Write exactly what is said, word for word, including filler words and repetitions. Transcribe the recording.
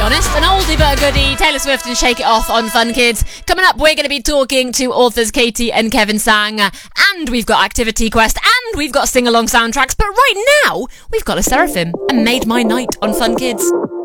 honest. An oldie but a goodie. Taylor Swift and Shake It Off on Fun Kids. Coming up, we're going to be talking to authors Katie and Kevin Sang. And we've got Activity Quest. And we've got sing-along soundtracks. But right now, we've got a Seraphim and Made My Night on Fun Kids.